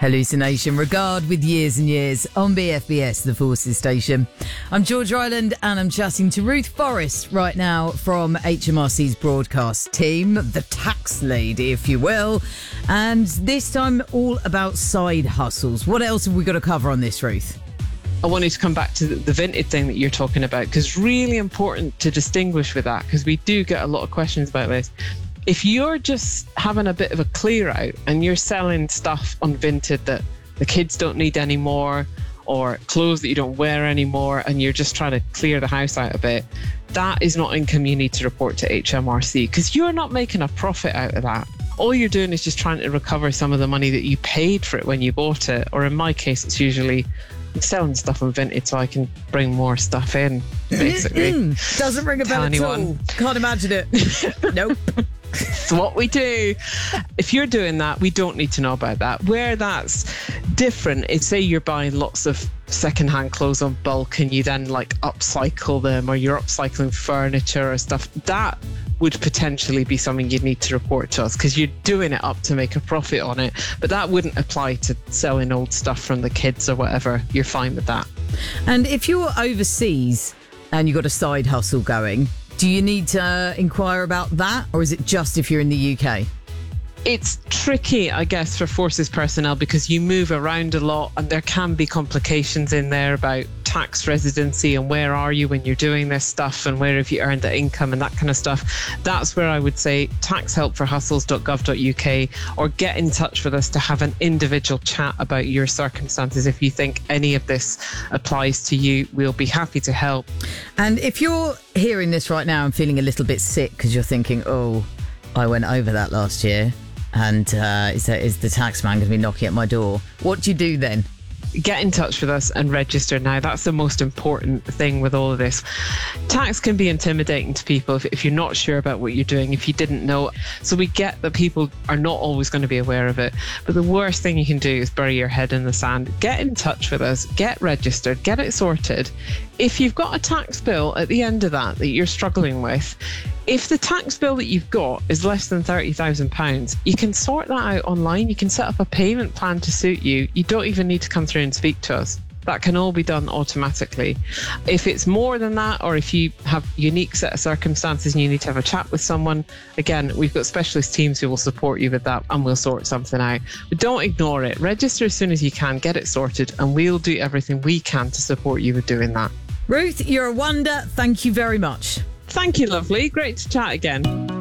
Hallucination, Regard with Years and Years on BFBS, the Forces station. I'm George Ryland and I'm chatting to Ruth Forrest right now from HMRC's broadcast team, the tax lady, if you will. And this time all about side hustles. What else have we got to cover on this, Ruth? I wanted to come back to the Vinted thing that you're talking about, because it's really important to distinguish with that, because we do get a lot of questions about this. If you're just having a bit of a clear out and you're selling stuff on Vinted that the kids don't need anymore, or clothes that you don't wear anymore, and you're just trying to clear the house out a bit, that is not income you need to report to HMRC, because you're not making a profit out of that. All you're doing is just trying to recover some of the money that you paid for it when you bought it. Or in my case, it's usually selling stuff on Vinted so I can bring more stuff in, basically. Doesn't ring a bell at all. Can't imagine it. Nope. It's what we do. If you're doing that, we don't need to know about that. Where that's different is, say you're buying lots of secondhand clothes on bulk and you then like upcycle them, or you're upcycling furniture or stuff. That would potentially be something you'd need to report to us, because you're doing it up to make a profit on it. But that wouldn't apply to selling old stuff from the kids or whatever. You're fine with that. And if you're overseas and you've got a side hustle going, do you need to inquire about that, or is it just if you're in the UK? It's tricky, I guess, for Forces personnel, because you move around a lot and there can be complications in there about tax residency and where are you when you're doing this stuff and where have you earned the income and that kind of stuff. That's where I would say taxhelpforhustles.gov.uk, or get in touch with us to have an individual chat about your circumstances. If you think any of this applies to you, we'll be happy to help. And if you're hearing this right now and feeling a little bit sick because you're thinking, oh, I went over that last year, and is the tax man going to be knocking at my door? What do you do then? Get in touch with us and register now. That's the most important thing with all of this. Tax can be intimidating to people if you're not sure about what you're doing, if you didn't know. So we get that people are not always going to be aware of it. But the worst thing you can do is bury your head in the sand. Get in touch with us, get registered, get it sorted. If you've got a tax bill at the end of that you're struggling with, if the tax bill that you've got is less than £30,000, you can sort that out online. You can set up a payment plan to suit you. You don't even need to come through and speak to us. That can all be done automatically. If it's more than that, or if you have a unique set of circumstances and you need to have a chat with someone, again, we've got specialist teams who will support you with that, and we'll sort something out. But don't ignore it. Register as soon as you can, get it sorted, and we'll do everything we can to support you with doing that. Ruth, you're a wonder. Thank you very much. Thank you, lovely. Great to chat again.